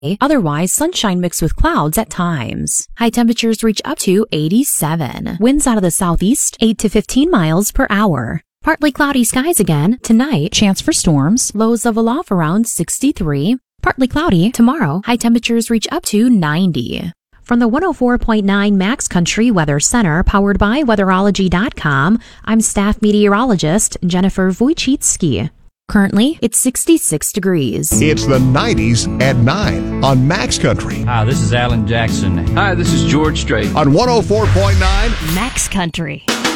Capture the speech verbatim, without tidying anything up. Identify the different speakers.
Speaker 1: Otherwise, sunshine mixed with clouds at times. High temperatures reach up to eighty-seven. Winds out of the southeast, eight to fifteen miles per hour. Partly cloudy skies again. Tonight, chance for storms. Lows level off around sixty-three. Partly cloudy. Tomorrow, high temperatures reach up to ninety. From the one oh four point nine Max Country Weather Center, powered by weatherology dot com, I'm staff meteorologist Jennifer Wojcicki. Currently, it's sixty-six degrees.
Speaker 2: It's the nineties at nine on Max Country.
Speaker 3: Hi, this is Alan Jackson.
Speaker 4: Hi, this is George Strait.
Speaker 2: On one oh four point nine
Speaker 5: Max Country.